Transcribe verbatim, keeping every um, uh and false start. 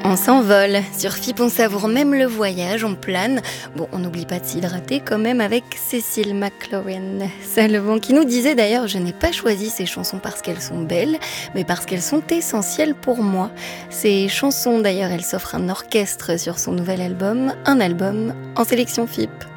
On s'envole, sur F I P on savoure même le voyage, on plane. Bon, on n'oublie pas de s'hydrater quand même avec Cécile McLaurin. Salvant qui nous disait d'ailleurs: je n'ai pas choisi ces chansons parce qu'elles sont belles, mais parce qu'elles sont essentielles pour moi. Ces chansons d'ailleurs, elle s'offre un orchestre sur son nouvel album, un album en sélection F I P.